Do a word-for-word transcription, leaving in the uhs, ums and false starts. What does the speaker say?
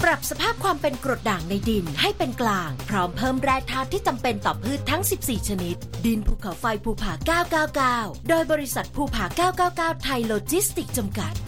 รับสภาพความเป็นกรดด่างในดินให้เป็นกลางพร้อมเพิ่มแร่ธาตุที่จำเป็นต่อพืชทั้งสิบสี่ชนิดดินภูเขาไฟภูผาเก้าเก้าเก้าโดยบริษัทภูผาเก้าเก้าเก้าไทยโลจิสติกส์จำกัด